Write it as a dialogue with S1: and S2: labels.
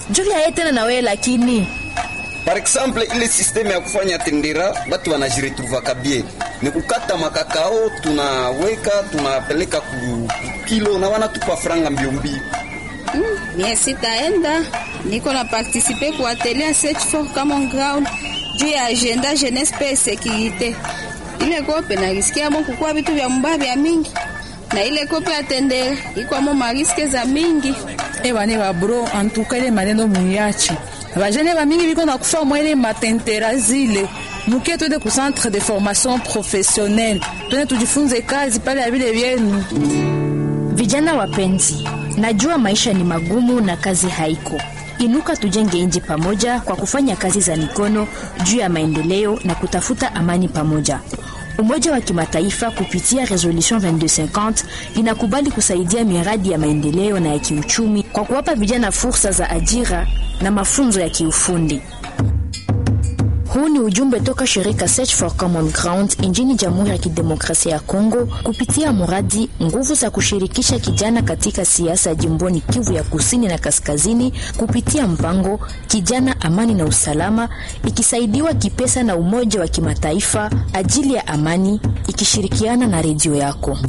S1: Julia yetena na wewe lakini
S2: par exemple ile systeme ya kufanya tendera batu wanajiretrouva kabie ni kukata makakao, tunaweka tunapeleka ku kilo na wanatupa franga mbio.
S3: Mie sitaenda, niko na participer ku atelier Search for Common Ground juu ya agenda jeunesse pe sécurité. Ile kope na riskia mo kukua vitu vya mbaya vya mingi, na ile kope atendera iko mo mariske za mingi.
S4: Ewa bro, antuka ile maneno muyachi. Bajene ba mingi biko na kufa mwele matentera zile. Muke tuende ku centre de formation professionnelle. Tuende tujifunze kazi pale ya vile vyenu.
S1: Vijana wapenzi, najua maisha ni magumu na kazi haiko. Inuka tujenge nchi pamoja kwa kufanya kazi za mikono juu ya maendeleo na kutafuta amani pamoja. Umoja wa Kimataifa kupitia Resolution 2250 inakubali kusaidia miradi ya maendeleo na ya kiuchumi kwa kuwapa vijana fursa za ajira na mafunzo ya kiufundi. Huu ni ujumbe toka shirika Search for Common Ground nchini Jamhuri ya Kidemokrasia ya Kongo kupitia muradi nguvu za kushirikisha kijana katika siasa jimboni Kivu ya Kusini na Kaskazini kupitia mpango Kijana Amani na Usalama, ikisaidiwa kipesa na Umoja wa Kimataifa ajili ya amani, ikishirikiana na redio yako.